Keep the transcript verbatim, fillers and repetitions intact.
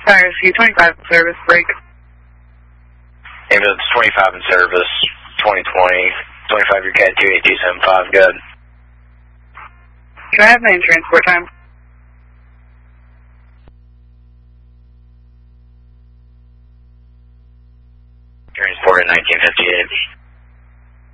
Tires, U twenty-five in service, break. Ambulance twenty-five in service, twenty twenty, twenty-five your cat two eight two seven five, good. Can I have main transport time? Transport in nineteen fifty-eight.